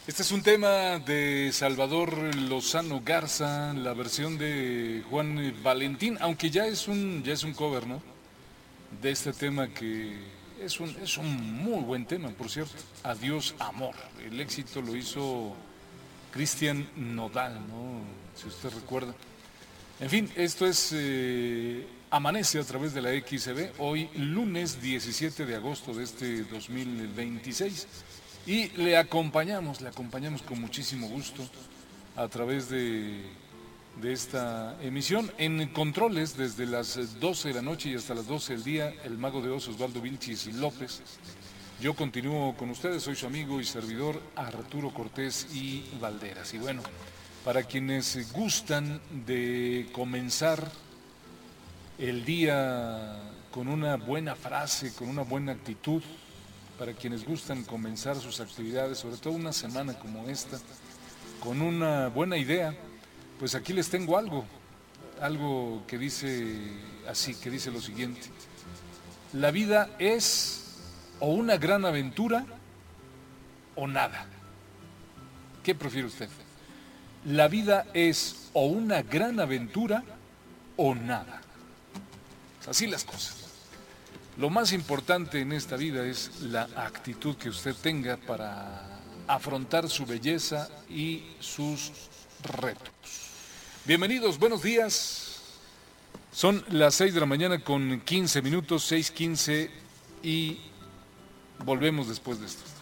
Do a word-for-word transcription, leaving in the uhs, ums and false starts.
Este es un tema de Salvador Lozano Garza, la versión de Juan Valentín, aunque ya es un, ya es un cover, ¿no? De este tema que es un, es un muy buen tema, por cierto. Adiós, amor. El éxito lo hizo Cristian Nodal, ¿no? Si usted recuerda. En fin, esto es eh, Amanece a través de la X C B, hoy lunes diecisiete de agosto de este dos mil veintiséis. Y le acompañamos, le acompañamos con muchísimo gusto a través de, de esta emisión. En controles, desde las doce de la noche y hasta las doce del día, el mago de Oz, Osvaldo Vilchis López. Yo continúo con ustedes, soy su amigo y servidor Arturo Cortés y Valderas. Y bueno, para quienes gustan de comenzar el día con una buena frase, con una buena actitud, para quienes gustan comenzar sus actividades, sobre todo una semana como esta, con una buena idea, pues aquí les tengo algo, algo que dice así, que dice lo siguiente: la vida es o una gran aventura o nada. ¿Qué prefiere usted? La vida es o una gran aventura o nada. Así las cosas. Lo más importante en esta vida es la actitud que usted tenga para afrontar su belleza y sus retos. Bienvenidos, buenos días. Son las seis de la mañana con quince minutos, seis quince, y volvemos después de esto.